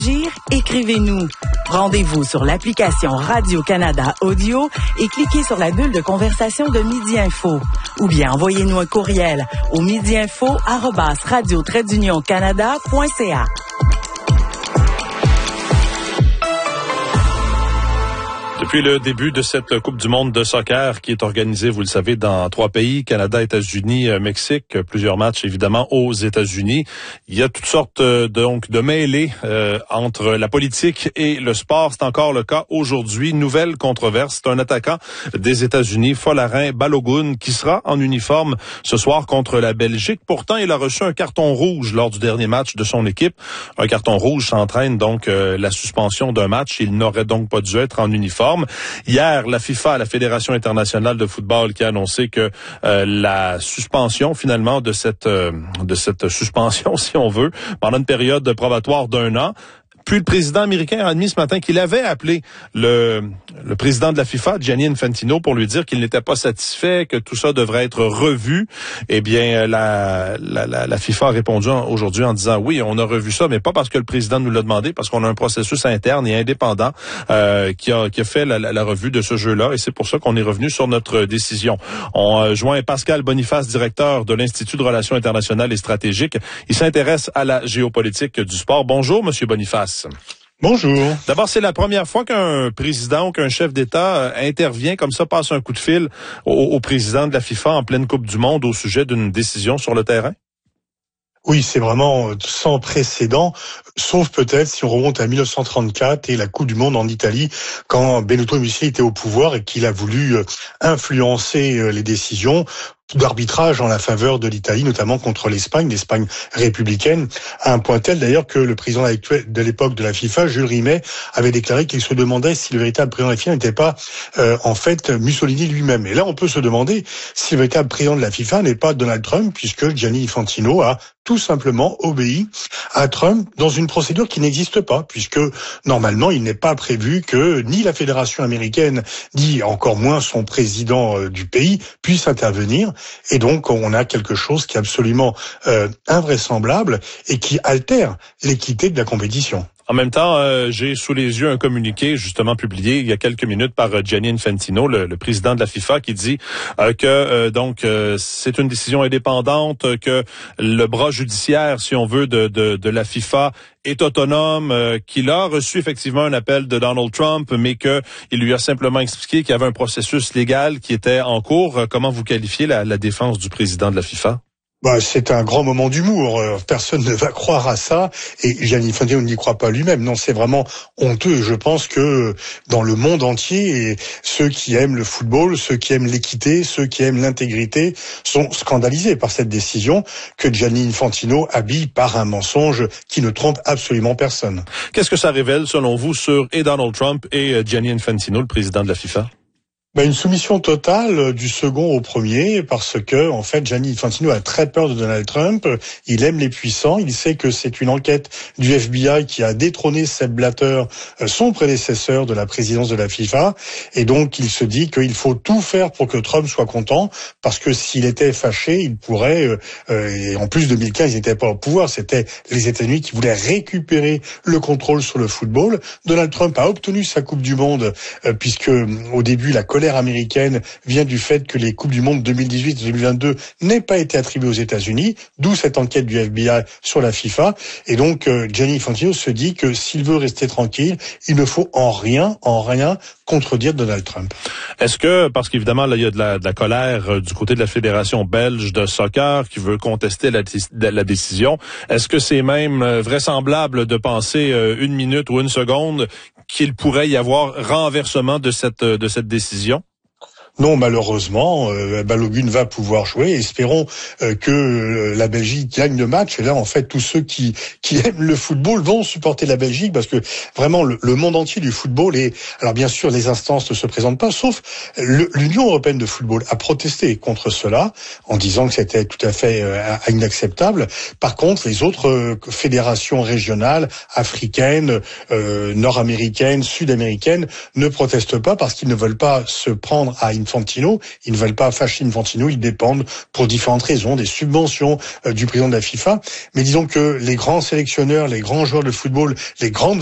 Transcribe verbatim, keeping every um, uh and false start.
Écrivez-nous. Rendez-vous sur l'application Radio-Canada Audio et cliquez sur la bulle de conversation de Midi Info. Ou bien envoyez-nous un courriel au midiinfo arobase radio trait d'union canada point c a. Depuis le début de cette Coupe du monde de soccer qui est organisée, vous le savez, dans trois pays, Canada, États-Unis, Mexique, plusieurs matchs évidemment aux États-Unis. Il y a toutes sortes euh, donc de mêlées euh, entre la politique et le sport. C'est encore le cas aujourd'hui. Nouvelle controverse, c'est un attaquant des États-Unis, Folarin Balogun, qui sera en uniforme ce soir contre la Belgique. Pourtant, il a reçu un carton rouge lors du dernier match de son équipe. Un carton rouge s'entraîne donc euh, la suspension d'un match. Il n'aurait donc pas dû être en uniforme. Hier, la FIFA, la Fédération internationale de football, qui a annoncé que euh, la suspension finalement de cette euh, de cette suspension, si on veut, pendant une période probatoire d'un an. Puis le président américain a admis ce matin qu'il avait appelé le, le président de la FIFA, Gianni Infantino, pour lui dire qu'il n'était pas satisfait, que tout ça devrait être revu. Eh bien, la, la, la, la FIFA a répondu aujourd'hui en disant oui, on a revu ça, mais pas parce que le président nous l'a demandé, parce qu'on a un processus interne et indépendant euh, qui a, qui a fait la, la, la revue de ce jeu-là, et c'est pour ça qu'on est revenu sur notre décision. On euh, joint Pascal Boniface, directeur de l'Institut de relations internationales et stratégiques. Il s'intéresse à la géopolitique du sport. Bonjour, Monsieur Boniface. Bonjour. D'abord, c'est la première fois qu'un président ou qu'un chef d'État euh, intervient comme ça, passe un coup de fil au, au président de la FIFA en pleine Coupe du Monde au sujet d'une décision sur le terrain? Oui, c'est vraiment sans précédent, sauf peut-être si on remonte à mille neuf cent trente-quatre et la Coupe du Monde en Italie, quand Benito Mussolini était au pouvoir et qu'il a voulu influencer les décisions d'arbitrage en la faveur de l'Italie, notamment contre l'Espagne, l'Espagne républicaine, à un point tel d'ailleurs que le président actuel de l'époque de la FIFA, Jules Rimet, avait déclaré qu'il se demandait si le véritable président de la FIFA n'était pas euh, en fait Mussolini lui-même. Et là, on peut se demander si le véritable président de la FIFA n'est pas Donald Trump, puisque Gianni Infantino a tout simplement obéi à Trump dans une procédure qui n'existe pas, puisque normalement, il n'est pas prévu que ni la Fédération américaine, ni encore moins son président euh, du pays puisse intervenir. Et donc, on a quelque chose qui est absolument euh, invraisemblable et qui altère l'équité de la compétition. En même temps, euh, j'ai sous les yeux un communiqué justement publié il y a quelques minutes par euh, Gianni Infantino, le, le président de la FIFA, qui dit euh, que euh, donc euh, c'est une décision indépendante, que le bras judiciaire, si on veut, de, de, de la FIFA est autonome, euh, qu'il a reçu effectivement un appel de Donald Trump, mais que il lui a simplement expliqué qu'il y avait un processus légal qui était en cours. Comment vous qualifiez la, la défense du président de la FIFA? Bah, c'est un grand moment d'humour. Personne ne va croire à ça. Et Gianni Infantino n'y croit pas lui-même. Non, c'est vraiment honteux. Et je pense que dans le monde entier, ceux qui aiment le football, ceux qui aiment l'équité, ceux qui aiment l'intégrité sont scandalisés par cette décision que Gianni Infantino habille par un mensonge qui ne trompe absolument personne. Qu'est-ce que ça révèle, selon vous, sur et Donald Trump et Gianni Infantino, le président de la FIFA? Ben, une soumission totale du second au premier, parce que, en fait, Gianni Infantino a très peur de Donald Trump. Il aime les puissants. Il sait que c'est une enquête du F B I qui a détrôné Sepp Blatter, son prédécesseur de la présidence de la FIFA. Et donc, il se dit qu'il faut tout faire pour que Trump soit content, parce que s'il était fâché, il pourrait, euh, et en plus, deux mille quinze, il n'était pas au pouvoir. C'était les États-Unis qui voulaient récupérer le contrôle sur le football. Donald Trump a obtenu sa Coupe du Monde, euh, puisque, au début, la colère américaine vient du fait que les Coupes du Monde deux mille dix-huit et deux mille vingt-deux n'aient pas été attribuées aux États-Unis, d'où cette enquête du F B I sur la FIFA. Et donc, euh, Gianni Infantino se dit que s'il veut rester tranquille, il ne faut en rien, en rien contredire Donald Trump. Est-ce que, parce qu'évidemment, là, il y a de la, de la colère euh, du côté de la Fédération belge de soccer qui veut contester la, la décision, est-ce que c'est même euh, vraisemblable de penser euh, une minute ou une seconde qu'il pourrait y avoir renversement de cette, de cette décision? Non, malheureusement, euh, Balogun va pouvoir jouer. Espérons euh, que euh, la Belgique gagne le match. Et là, en fait, tous ceux qui qui aiment le football vont supporter la Belgique, parce que vraiment, le, le monde entier du football est... Alors, bien sûr, les instances ne se présentent pas, sauf le, l'Union européenne de football a protesté contre cela, en disant que c'était tout à fait euh, inacceptable. Par contre, les autres euh, fédérations régionales, africaines, euh, nord-américaines, sud-américaines, ne protestent pas, parce qu'ils ne veulent pas se prendre à une d'Infantino. Ils ne veulent pas fâcher Infantino. Ils dépendent pour différentes raisons des subventions euh, du président de la FIFA. Mais disons que les grands sélectionneurs, les grands joueurs de football, les grandes